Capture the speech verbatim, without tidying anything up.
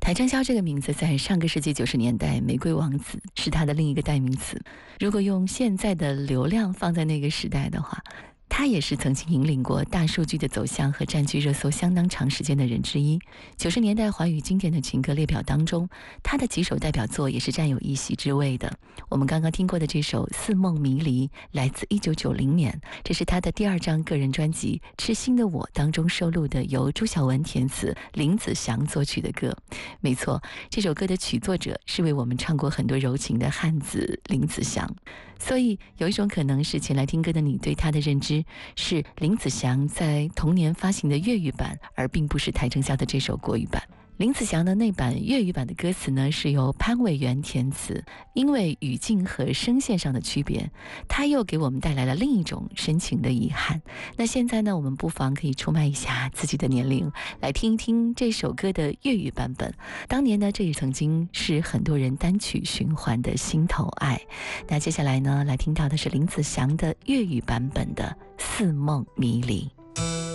邰正宵这个名字在上个世纪九十年代，玫瑰王子是他的另一个代名词。如果用现在的流量放在那个时代的话，他也是曾经引领过大数据的走向和占据热搜相当长时间的人之一。九十年代华语经典的情歌列表当中，他的几首代表作也是占有一席之位的。我们刚刚听过的这首《似梦迷离》来自一九九零年，这是他的第二张个人专辑《痴心的我》当中收录的由朱晓文填词、林子祥作曲的歌。没错，这首歌的曲作者是为我们唱过很多柔情的汉子林子祥。所以有一种可能是前来听歌的你对他的认知是林子祥在同年发行的粤语版，而并不是邰正宵的这首国语版。林子祥的那版粤语版的歌词呢，是由潘伟元填词，因为语境和声线上的区别，他又给我们带来了另一种深情的遗憾。那现在呢，我们不妨可以出卖一下自己的年龄，来听一听这首歌的粤语版本。当年呢，这也曾经是很多人单曲循环的心头爱。那接下来呢，来听到的是林子祥的粤语版本的《似梦迷离》。